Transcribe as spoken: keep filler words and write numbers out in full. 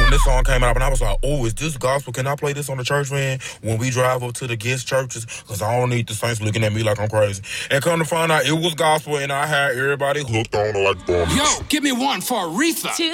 when this song came out, and I was like, oh, is this gospel? Can I play this on the church van when we drive up to the guest churches? Because I don't need the saints looking at me like I'm crazy. And come to find out, it was gospel, and I had everybody hooked on it like bombs. Yo, give me one for Aretha.